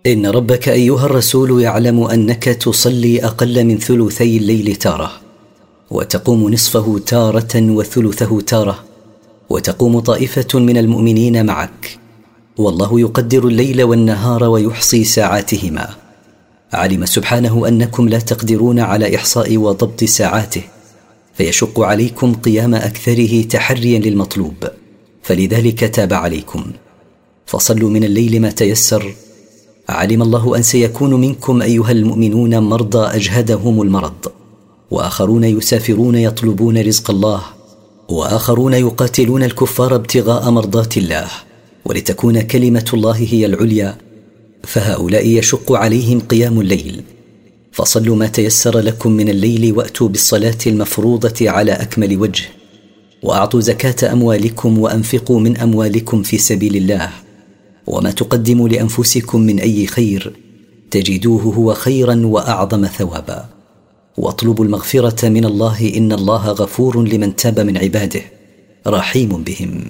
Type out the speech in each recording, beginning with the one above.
إن ربك أيها الرسول يعلم أنك تصلي أقل من ثلثي الليل تارة، وتقوم نصفه تارة وثلثه تارة، وتقوم طائفة من المؤمنين معك، والله يقدر الليل والنهار ويحصي ساعاتهما. علم سبحانه أنكم لا تقدرون على إحصاء وضبط ساعاته، فيشق عليكم قيام أكثره تحريا للمطلوب، فلذلك تاب عليكم. فصلوا من الليل ما تيسر. علم الله أن سيكون منكم أيها المؤمنون مرضى أجهدهم المرض، وآخرون يسافرون يطلبون رزق الله، وآخرون يقاتلون الكفار ابتغاء مرضات الله، ولتكون كلمة الله هي العليا، فهؤلاء يشق عليهم قيام الليل. فصلوا ما تيسر لكم من الليل، وأتوا بالصلاة المفروضة على أكمل وجه، وأعطوا زكاة أموالكم، وأنفقوا من أموالكم في سبيل الله، وما تقدموا لأنفسكم من أي خير تجدوه هو خيرا وأعظم ثوابا، واطلبوا المغفرة من الله، إن الله غفور لمن تاب من عباده رحيم بهم.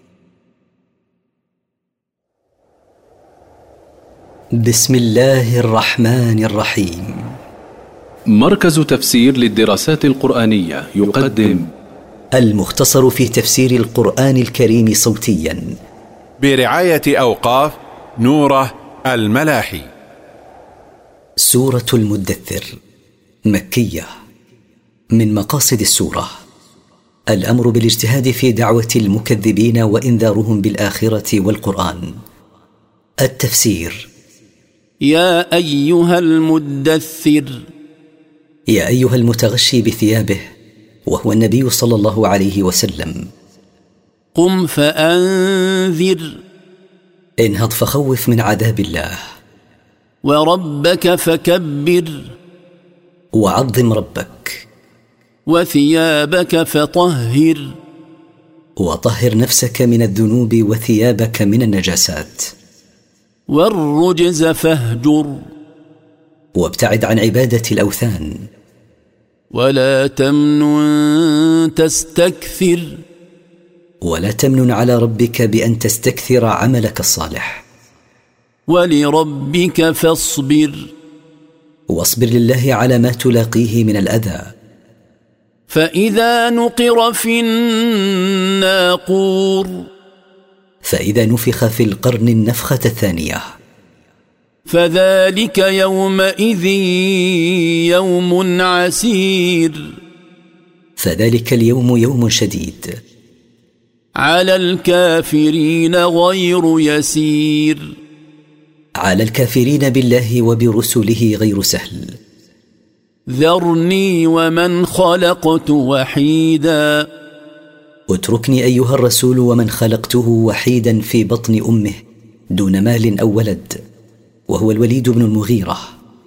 بسم الله الرحمن الرحيم. مركز تفسير للدراسات القرآنية يقدم المختصر في تفسير القرآن الكريم صوتيا برعاية أوقاف نوره الملاحي. سورة المدثر مكية. من مقاصد السورة الأمر بالاجتهاد في دعوة المكذبين وإنذارهم بالآخرة والقرآن. التفسير: يا أيها المدثر، يا أيها المتغشي بثيابه، وهو النبي صلى الله عليه وسلم. قم فأنذر، انهض فخوف من عذاب الله. وربك فكبر، وعظم ربك. وثيابك فطهر، وطهر نفسك من الذنوب وثيابك من النجاسات. والرجز فاهجر، وابتعد عن عبادة الأوثان. ولا تمنن تستكثر، ولا تمنن على ربك بأن تستكثر عملك الصالح. ولربك فاصبر، واصبر لله على ما تلاقيه من الأذى. فإذا نقر في الناقور، فإذا نفخ في القرن النفخة الثانية. فذلك يومئذ يوم عسير، فذلك اليوم يوم شديد. على الكافرين غير يسير، على الكافرين بالله وبرسله غير سهل. ذرني ومن خلقت وحيدا، اتركني أيها الرسول ومن خلقته وحيدا في بطن أمه دون مال أو ولد، وهو الوليد بن المغيرة.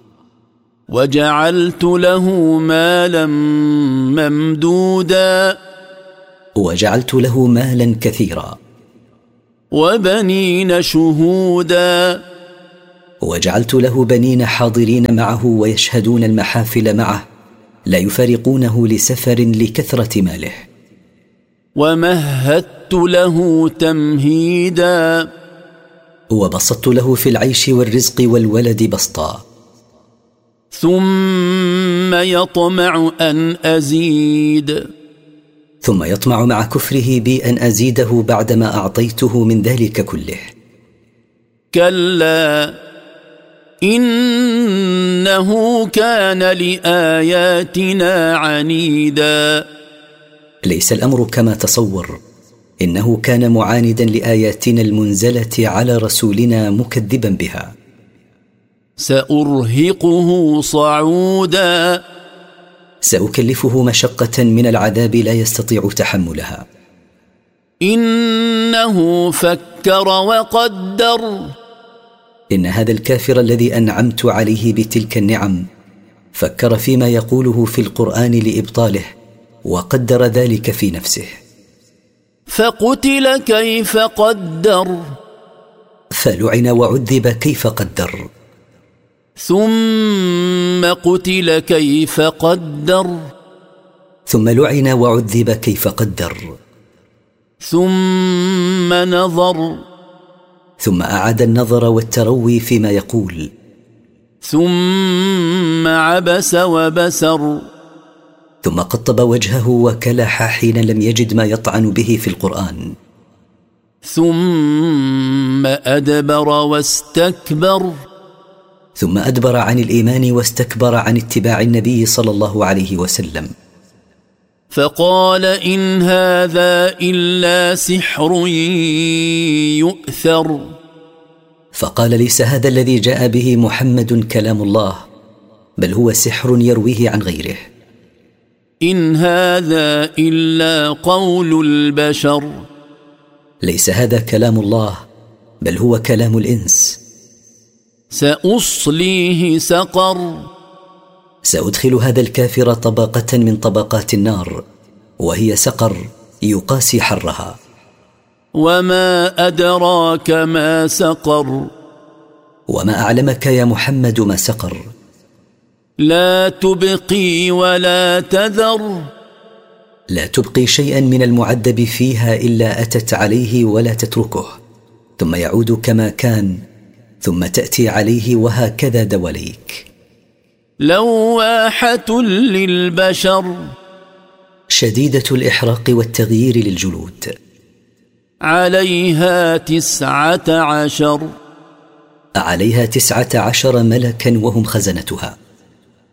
وجعلت له مالا ممدودا، وجعلت له مالا كثيرا. وبنين شهودا، وجعلت له بنين حاضرين معه ويشهدون المحافل معه، لا يفارقونه لسفر لكثرة ماله. ومهدت له تمهيدا، وبسطت له في العيش والرزق والولد بسطا. ثم يطمع أن أزيد، ثم يطمع مع كفره بي أن أزيده بعدما أعطيته من ذلك كله. كلا إنه كان لآياتنا عنيدا. ليس الأمر كما تصور، إنه كان معاندا لآياتنا المنزلة على رسولنا مكذبا بها. سأرهقه صعودا، سأكلفه مشقة من العذاب لا يستطيع تحملها. إنه فكر وقدر، إن هذا الكافر الذي أنعمت عليه بتلك النعم فكر فيما يقوله في القرآن لإبطاله، وقدر ذلك في نفسه. فقتل كيف قدر، فلعن وعذب كيف قدر. ثم قتل كيف قدر، ثم لعن وعذب كيف قدر. ثم نظر، ثم أعاد النظر والتروي فيما يقول. ثم عبس وبسر. ثم قطب وجهه وكلح حين لم يجد ما يطعن به في القرآن. ثم أدبر واستكبر. ثم أدبر عن الإيمان واستكبر عن اتباع النبي صلى الله عليه وسلم. فقال إن هذا إلا سحر يؤثر. فقال ليس هذا الذي جاء به محمد كلام الله، بل هو سحر يرويه عن غيره. إن هذا إلا قول البشر. ليس هذا كلام الله، بل هو كلام الإنس. سأصليه سقر. سأدخل هذا الكافر طبقة من طبقات النار، وهي سقر يقاسي حرها. وما أدراك ما سقر. وما أعلمك يا محمد ما سقر. لا تبقي ولا تذر. لا تبقي شيئا من المعذب فيها إلا أتت عليه ولا تتركه، ثم يعود كما كان، ثم تأتي عليه وهكذا دواليك. لواحة للبشر. شديدة الإحراق والتغيير للجلود. عليها 19. عليها 19 ملكا وهم خزنتها.